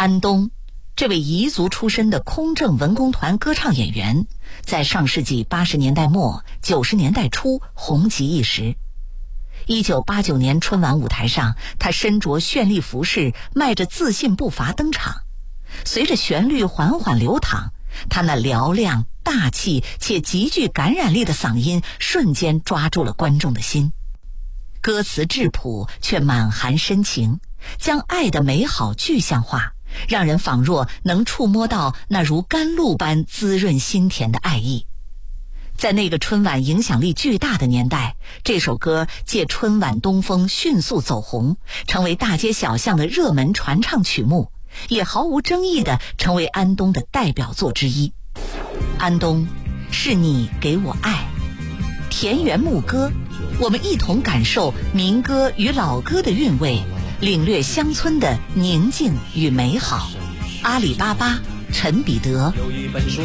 安东，这位彝族出身的空政文工团歌唱演员，在上世纪80年代末、90年代初红极一时。1989年春晚舞台上，他身着绚丽服饰，迈着自信步伐登场。随着旋律缓缓流淌，他那嘹亮、大气且极具感染力的嗓音瞬间抓住了观众的心。歌词质朴却满含深情，将爱的美好具象化，让人仿若能触摸到那如甘露般滋润心田的爱意。在那个春晚影响力巨大的年代，这首歌借春晚东风迅速走红，成为大街小巷的热门传唱曲目，也毫无争议地成为安东的代表作之一。安东，是你给我爱。田园牧歌，我们一同感受民歌与老歌的韵味，领略乡村的宁静与美好。阿里巴巴，陈彼得。